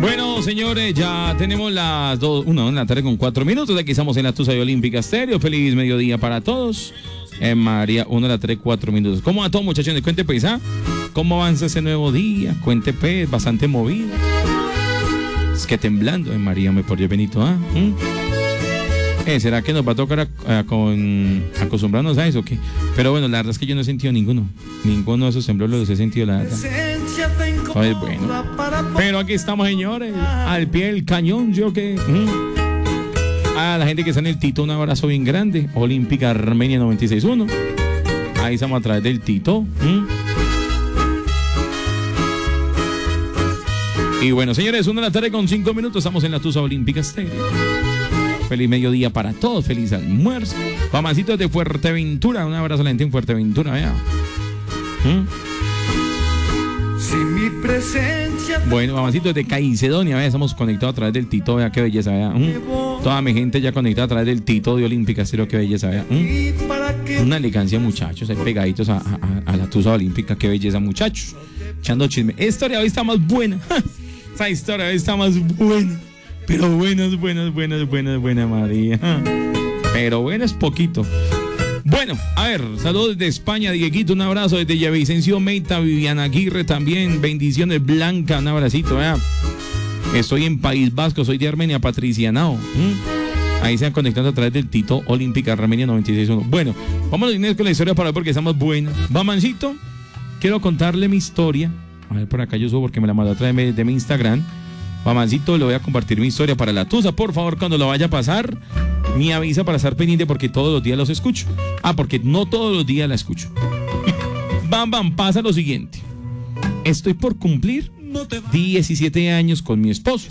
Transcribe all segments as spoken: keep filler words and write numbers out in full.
Bueno, señores, ya tenemos las dos, una de la tarde con cuatro minutos. Aquí estamos en la Tusa de Olímpica Estéreo. Feliz mediodía para todos. En María, una de la tarde, cuatro minutos. ¿Cómo va todo, muchachos? Cuente, pues, ¿ah? ¿Cómo avanza ese nuevo día? Cuente, pues, bastante movido. Es que temblando en María, me por Dios Benito, ¿ah? ¿Mm? Eh, ¿Será que nos va a tocar a, a, con, acostumbrarnos a eso o qué? Pero bueno, la verdad es que yo no he sentido ninguno. Ninguno de esos temblores los he sentido, la verdad. Ay, bueno. Pero aquí estamos, señores, al pie del cañón, yo que... ¿Mm? A la gente que está en el Tito, un abrazo bien grande. Olímpica Armenia noventa y seis punto uno. Ahí estamos a través del Tito. ¿Mm? Y bueno, señores, una de la tarde con cinco minutos. Estamos en la Tusa Olímpica Estéreo. Feliz mediodía para todos, feliz almuerzo. Mamacitos de Fuerteventura, un abrazo a la gente en Fuerteventura, vea. ¿Mm? Si mi presencia... Bueno, mamacitos de Caicedonia, vea, estamos conectados a través del Tito, vea, qué belleza, vea. ¿Mm? Toda mi gente ya conectada a través del Tito de Olímpica Estéreo, qué belleza, vea. ¿Mm? Una elegancia, muchachos, ahí pegaditos a, a, a la Tusa Olímpica, qué belleza, muchachos. Echando chisme. Esta historia hoy está más buena. Esa historia hoy está más buena. Pero buenas, buenas, buenas, buenas, buenas, María. Pero buenas, poquito. Bueno, a ver, saludos desde España, Dieguito, un abrazo desde Villavicencio Meita, Viviana Aguirre también, bendiciones, Blanca, un abracito, vea. Estoy en País Vasco, soy de Armenia, Patricia Nao. ¿Mm? Ahí se han conectado a través del Tito Olímpica Armenia noventa y seis punto uno. Bueno, vamos a ir con la historia para ver porque estamos buenas. Va, mancito, quiero contarle mi historia. A ver, por acá yo subo porque me la mandó a través de, de mi Instagram. Mamancito, le voy a compartir mi historia para la Tusa. Por favor, cuando lo vaya a pasar, me avisa para estar pendiente porque todos los días los escucho. Ah, porque no todos los días la escucho. Bam, bam, pasa lo siguiente. Estoy por cumplir diecisiete años con mi esposo.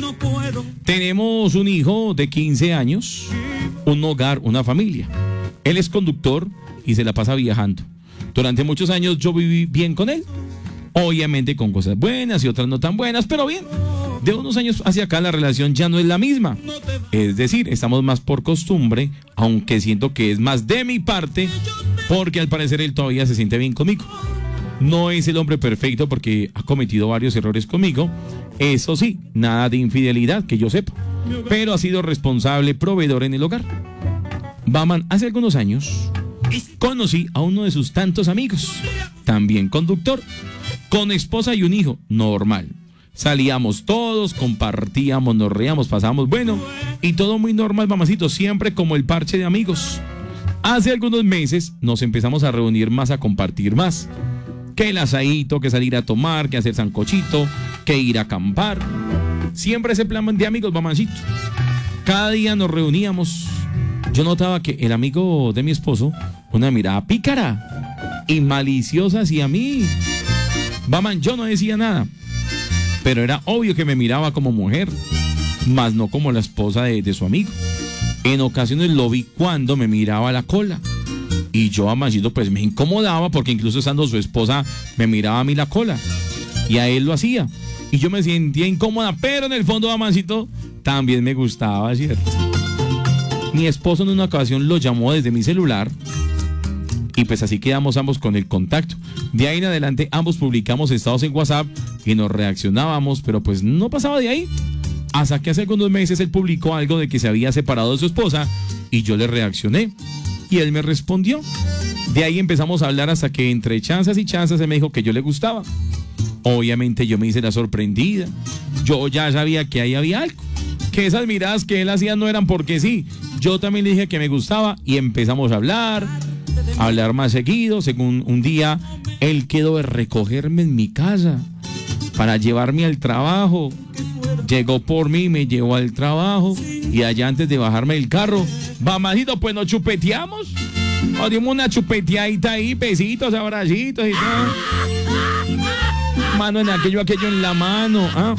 Tenemos un hijo de quince años, un hogar, una familia. Él es conductor y se la pasa viajando. Durante muchos años yo viví bien con él. Obviamente con cosas buenas y otras no tan buenas, pero bien. De unos años hacia acá la relación ya no es la misma. Es decir, estamos más por costumbre, aunque siento que es más de mi parte, porque al parecer él todavía se siente bien conmigo. No es el hombre perfecto porque ha cometido varios errores conmigo. Eso sí, nada de infidelidad que yo sepa, pero ha sido responsable, proveedor en el hogar. Baman, hace algunos años conocí a uno de sus tantos amigos, también conductor, con esposa y un hijo, normal. Salíamos todos, compartíamos, nos reíamos, pasábamos bueno y todo muy normal, mamacito, siempre como el parche de amigos. Hace algunos meses nos empezamos a reunir más, a compartir más. Que el asadito, que salir a tomar, que hacer sancochito, que ir a acampar. Siempre ese plan de amigos, mamacito. Cada día nos reuníamos. Yo notaba que el amigo de mi esposo, una mirada pícara y maliciosa hacia mí. Baman, yo no decía nada, pero era obvio que me miraba como mujer, más no como la esposa de, de su amigo. En ocasiones lo vi cuando me miraba la cola y yo, Amancito, pues me incomodaba porque incluso estando su esposa me miraba a mí la cola y a él lo hacía y yo me sentía incómoda, pero en el fondo, Amancito, también me gustaba, ¿cierto? Mi esposo en una ocasión lo llamó desde mi celular y pues así quedamos ambos con el contacto. De ahí en adelante ambos publicamos estados en WhatsApp y nos reaccionábamos, pero pues no pasaba de ahí. Hasta que hace algunos meses él publicó algo de que se había separado de su esposa y yo le reaccioné y él me respondió. De ahí empezamos a hablar hasta que entre chanzas y chanzas él me dijo que yo le gustaba. Obviamente yo me hice la sorprendida. Yo ya sabía que ahí había algo, que esas miradas que él hacía no eran porque sí. Yo también le dije que me gustaba y empezamos a hablar, a hablar más seguido. Según un día, él quedó de recogerme en mi casa para llevarme al trabajo. Llegó por mí, me llevó al trabajo y allá antes de bajarme del carro, mamacito, pues nos chupeteamos. Nos dimos una chupeteadita ahí, besitos, abracitos y todo. Mano en aquello, aquello en la mano. ¿Ah?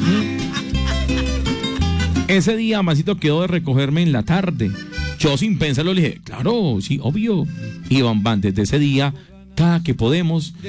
Ese día, mamacito, quedó de recogerme en la tarde. Yo sin pensarlo le dije, claro, sí, obvio. Y van, van, desde ese día, cada que podemos,